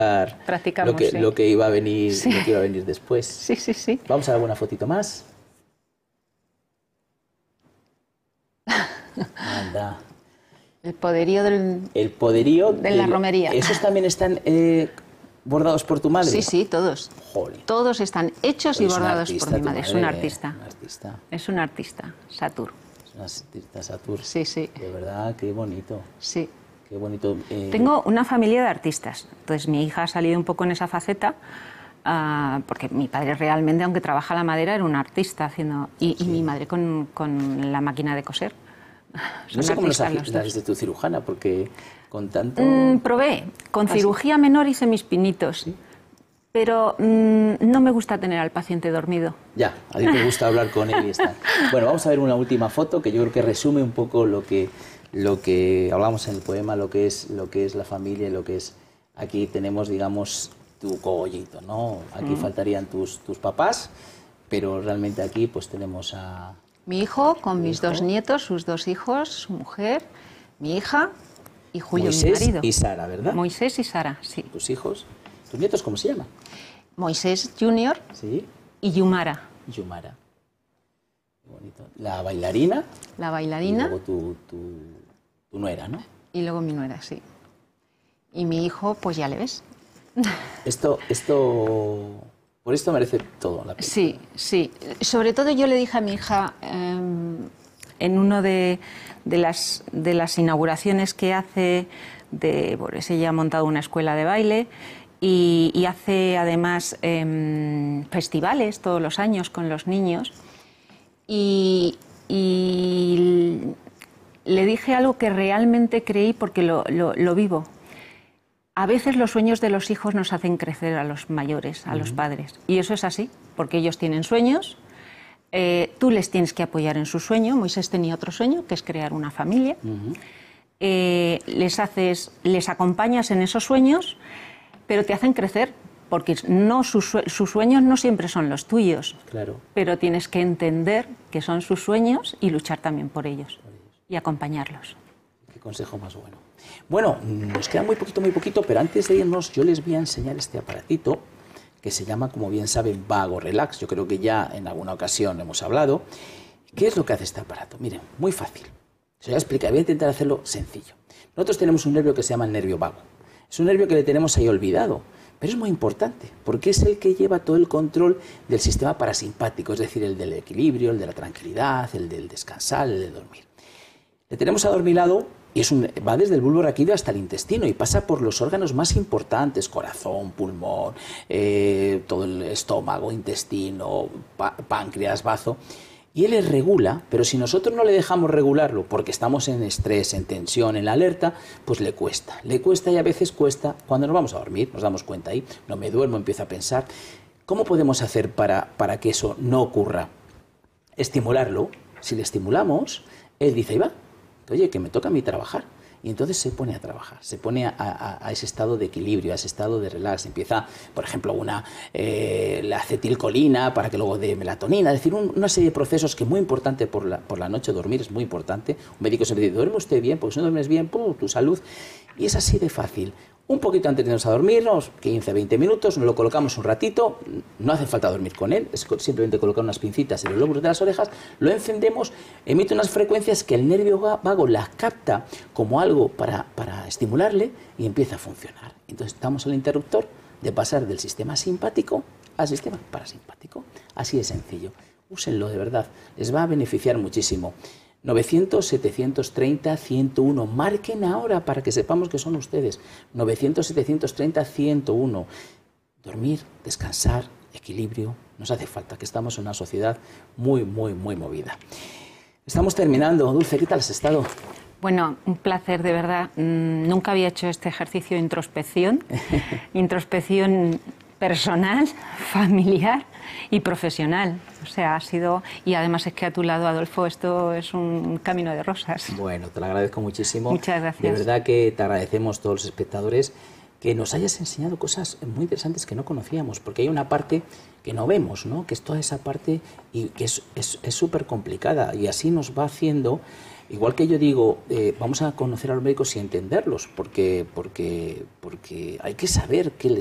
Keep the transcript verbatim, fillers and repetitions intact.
Practicamos, lo que, sí. lo que iba a venir, Sí. lo que iba a venir después. Sí, sí, sí. Vamos a ver una fotito más. Anda. El poderío del... El poderío De la romería. ¿Esos también están eh, bordados por tu madre? Sí, sí, todos. Jolín. Todos están hechos Pues y es una bordados artista, por mi tu madre. Es madre, un eh, artista. un artista. Es un artista, Satur. Es una artista Satur. Sí, sí. De verdad, qué bonito. Sí. Qué bonito. eh, Tengo una familia de artistas. Entonces mi hija ha salido un poco en esa faceta, ah, porque mi padre realmente, aunque trabaja la madera, era un artista haciendo... Y, y mi madre con, con la máquina de coser. Son No sé cómo las artistas los haces dos. de tu cirujana, porque con tanto... Mm, probé. Con ¿Ah, cirugía menor hice mis pinitos. ¿Sí? Pero mm, no me gusta tener al paciente dormido. Ya, a ti te gusta hablar con él y estar. Bueno, vamos a ver una última foto que yo creo que resume un poco lo que, lo que hablamos en el poema, lo que es, lo que es la familia y lo que es... Aquí tenemos, digamos, tu cogollito, ¿no? Aquí mm. faltarían tus, tus papás, pero realmente aquí pues tenemos a... Mi hijo con mis hijo? dos nietos, sus dos hijos, su mujer, mi hija y Julio, Moisés mi marido. y Sara, ¿verdad? Moisés y Sara, sí. Tus hijos. ¿Tus nietos cómo se llaman? Moisés Junior Sí. y Yumara. Yumara. Qué bonito. La bailarina. La bailarina. Y luego tu, tu, tu nuera, ¿no? Y luego mi nuera, sí. Y mi hijo, pues ya le ves. Esto, esto, por esto merece todo la pena. Sí, sí. Sobre todo yo le dije a mi hija eh, en uno de, de, las, de las inauguraciones que hace, de, pues ella ha montado una escuela de baile y, y hace además eh, festivales todos los años con los niños y, y le dije algo que realmente creí porque lo, lo, lo vivo. A veces los sueños de los hijos nos hacen crecer a los mayores, a uh-huh. los padres. Y eso es así, porque ellos tienen sueños, eh, tú les tienes que apoyar en su sueño. Moisés tenía otro sueño, que es crear una familia. Uh-huh. eh, les haces, les acompañas en esos sueños, pero te hacen crecer, porque no, sus, sus sueños no siempre son los tuyos. Claro. Pero tienes que entender que son sus sueños y luchar también por ellos, por ellos. Y acompañarlos. Qué consejo más bueno. Bueno, nos queda muy poquito, muy poquito, pero antes de irnos yo les voy a enseñar este aparatito que se llama, como bien saben, Vago Relax. Yo creo que ya en alguna ocasión hemos hablado. ¿Qué es lo que hace este aparato? Miren, muy fácil. Se lo voy a explicar, voy a intentar hacerlo sencillo. Nosotros tenemos un nervio que se llama el nervio vago. Es un nervio que le tenemos ahí olvidado, pero es muy importante porque es el que lleva todo el control del sistema parasimpático, es decir, el del equilibrio, el de la tranquilidad, el del descansar, el de dormir. Le tenemos adormilado y es un, va desde el bulbo raquídeo hasta el intestino y pasa por los órganos más importantes, corazón, pulmón, eh, todo el estómago, intestino, páncreas, bazo. Y él les regula, pero si nosotros no le dejamos regularlo porque estamos en estrés, en tensión, en la alerta, pues le cuesta. Le cuesta y a veces cuesta cuando nos vamos a dormir, nos damos cuenta ahí, no me duermo, empiezo a pensar. ¿Cómo podemos hacer para, para que eso no ocurra? Estimularlo. Si le estimulamos, él dice, ahí va, oye, que me toca a mí trabajar. Y entonces se pone a trabajar, se pone a, a, a ese estado de equilibrio, a ese estado de relax. Empieza, por ejemplo, una, eh, la acetilcolina para que luego dé melatonina. Es decir, un, una serie de procesos que es muy importante por la, por la noche, dormir es muy importante. Un médico siempre dice, duerme usted bien, porque si no duermes bien, ¡pum!, tu salud. Y es así de fácil. Un poquito antes de irnos a dormirnos, quince, veinte minutos, nos lo colocamos un ratito, no hace falta dormir con él, es simplemente colocar unas pincitas en los lóbulos de las orejas, lo encendemos, emite unas frecuencias que el nervio vago las capta como algo para, para estimularle y empieza a funcionar. Entonces estamos al interruptor de pasar del sistema simpático al sistema parasimpático. Así de sencillo. Úsenlo de verdad, les va a beneficiar muchísimo. novecientos, setecientos treinta, ciento uno. Marquen ahora para que sepamos que son ustedes. novecientos, setecientos treinta, ciento uno. Dormir, descansar, equilibrio. Nos hace falta, que estamos en una sociedad muy, muy, muy movida. Estamos terminando. Dulce, ¿qué tal has estado? Bueno, un placer, de verdad. Nunca había hecho este ejercicio de introspección. Introspección personal, familiar y profesional. O sea, ha sido... Y además es que a tu lado, Adolfo, esto es un camino de rosas. Bueno, te lo agradezco muchísimo. Muchas gracias. De verdad que te agradecemos todos los espectadores que nos hayas enseñado cosas muy interesantes que no conocíamos, porque hay una parte que no vemos, ¿no? Que es toda esa parte y que es súper complicada y así nos va haciendo Igual que yo digo, eh, vamos a conocer a los médicos y entenderlos, porque, porque, porque hay que saber qué les